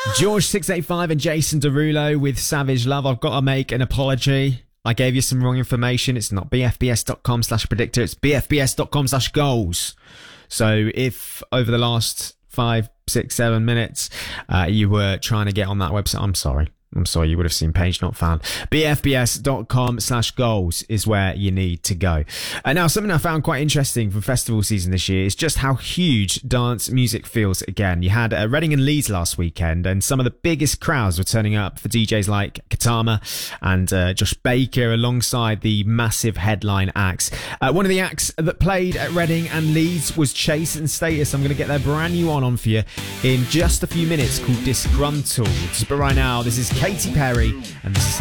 George685 and Jason Derulo with Savage Love. I've got to make an apology. I gave you some wrong information. It's not bfbs.com/predictor. It's bfbs.com/goals. So if over the last 5, 6, 7 minutes you were trying to get on that website, I'm sorry. You would have seen page not found. bfbs.com/goals is where you need to go. Now, something I found quite interesting from festival season this year is just how huge dance music feels again. You had Reading and Leeds last weekend, and some of the biggest crowds were turning up for DJs like Katama and Josh Baker alongside the massive headline acts. One of the acts that played at Reading and Leeds was Chase and Status. I'm going to get their brand new one on for you in just a few minutes called Disgruntled. But right now, this is Katy Perry, and this is